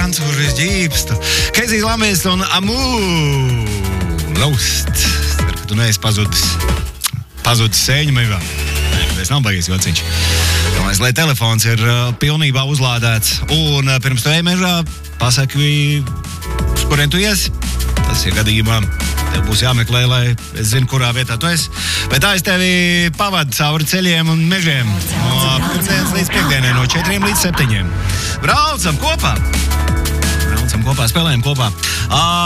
Francūžas ģīpstu. Kezī Lamies un Amū Laust. Ceru, ka tu neesi pazudis sēņu mežā. Es nav baigies jociņš. Domāju, lai telefons ir pilnībā uzlādēts. Un pirms tu ej mežā, pasaki, uz kurien tu iesi. Tas ir gadījumā. Tev būs jāmeklē, lai es zinu, kurā vietā tu esi. Bet tā es tevi pavadu cauri ceļiem un mežiem. No pirmdienas līdz piekdienai, no 4 līdz 7. Braucam kopā, spēlējam kopā.